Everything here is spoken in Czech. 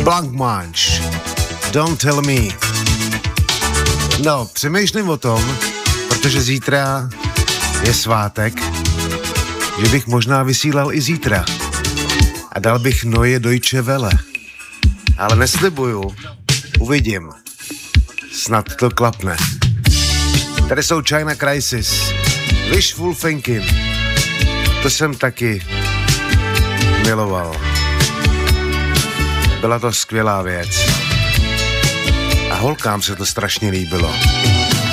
Blank Manch, Don't Tell Me. No, přemýšlím o tom, protože zítra je svátek, že bych možná vysílal i zítra a dal bych Neue Deutsche Welle. Ale neslibuju, uvidím. Snad to klapne. Tady jsou China Crisis, Wishful Thinking. To jsem taky miloval. Byla to skvělá věc. A holkám se to strašně líbilo.